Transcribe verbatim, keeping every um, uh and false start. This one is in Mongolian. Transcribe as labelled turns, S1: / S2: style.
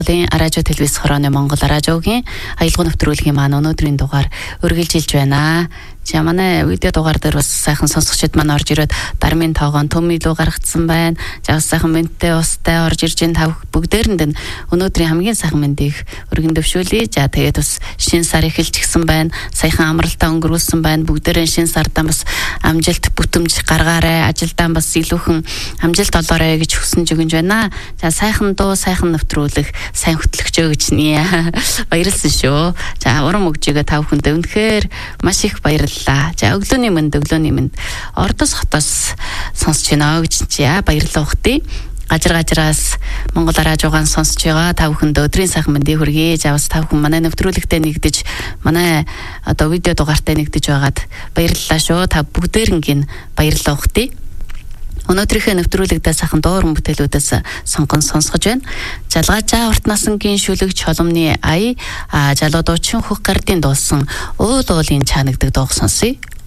S1: Радио телевиз хорооны Монгол радиогийн аялал нэвтрүүлгийн маань өнөөдрийн дугаар үргэлжилж байна. За манай видео дугаар дээр бас сайхан сонсогчид маань орж ирээд дармын тоогоон төм илүү гаргацсан байна. За сайхан мэдтэй устай орж ирж ин тав бүгдээрэнд нь өнөөдрийн хамгийн сайхан мэндийг өргөн дэвшүүлье. За тэгээд бас шинэ сар эхэлж гисэн байна. Саяхан амралтаа өнгөрүүлсэн байна. Бүгдээрээ шинэ сардаа бас амжилт бүтэмж гаргаарай. Ажилдаа бас илүүхэн амжилт олоорой гэж хүсэж өгнж байна. За сайхан дуу, сайхан нэвтрүүлэх, сайн хөтлөгчөө гэж нэ. Баярлалаа шүү. За урам өгжигээ тав хүндээ үнэхээр маш их баярлалаа. За өглөөний мэнд өглөөний мэнд Ордос хотоос сонсож байна гэж чи баярлалаа ухтыг. Гажир гажраас Монгол радиогоос сонсож байгаа та бүхэнд өдрийн сайхан мэндийг хүргэе. За бас та бүхэн манай нэвтрүүлэгтээ нэгдэж манай одоо видео дугаартай нэгдэж байгаад баярлалаа шүү. Та бүгдээрнгийн баярлалаа ухтыг. Өнөөдрийнхөө нэвтрүүлэгдээ сайхан дууран бүтээлүүдээс сонгон сонсгож байна. Жалгаажаа урт насангийн шүлэг чоломны ая залуу дуучин хөх гардын дуулсан уул уулын чанагдаг дуу сонсъё.